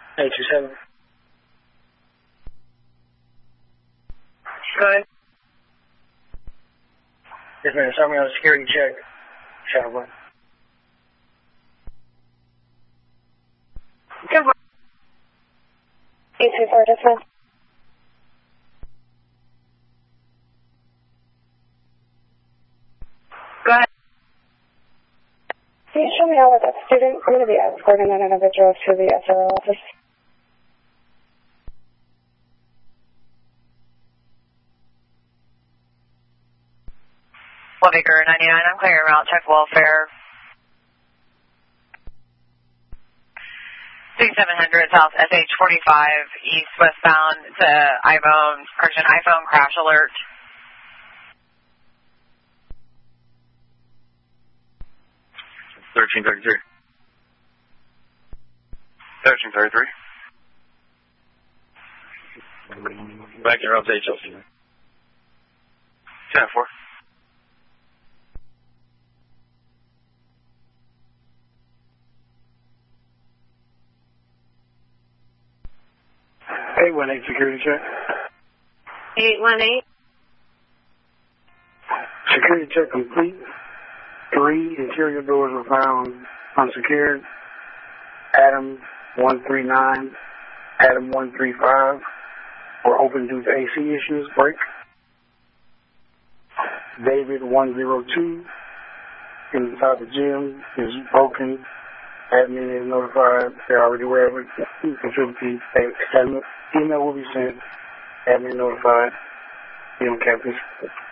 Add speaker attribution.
Speaker 1: 827.
Speaker 2: Go ahead.
Speaker 1: Yes, ma'am. Start me on a security check. Shadow 1.
Speaker 2: Good morning. 824, just one. Go ahead. Can you show me out with that student? I'm going to be escorting that individual to the SRO office.
Speaker 3: Baker 99, I'm clearing route, check welfare. 6700 South SH 45 East westbound to iPhone crash alert.
Speaker 4: $13.33. Back in route to HLC. 10-4.
Speaker 1: $818 security check.
Speaker 2: 818.
Speaker 1: Security check complete. 3 interior doors were found unsecured. Adam 139, Adam 135 were open due to AC issues, break. David 102 inside the gym is broken. Admin is notified. They're already aware of it. Email will be sent. Admin notified. Be on campus.